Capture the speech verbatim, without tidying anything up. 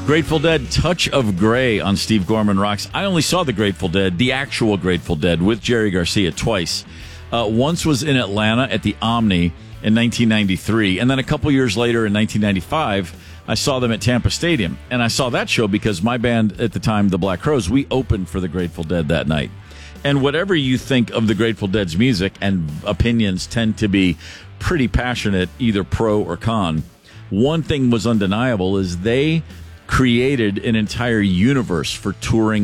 Grateful Dead, Touch of Grey on Steve Gorman Rocks. I only saw the Grateful Dead, the actual Grateful Dead, with Jerry Garcia twice. Uh, once was in Atlanta at the Omni in nineteen ninety-three, and then a couple years later in nineteen ninety-five, I saw them at Tampa Stadium. And I saw that show because my band at the time, the Black Crowes, we opened for the Grateful Dead that night. And whatever you think of the Grateful Dead's music, and opinions tend to be pretty passionate, either pro or con, one thing was undeniable is they created an entire universe for touring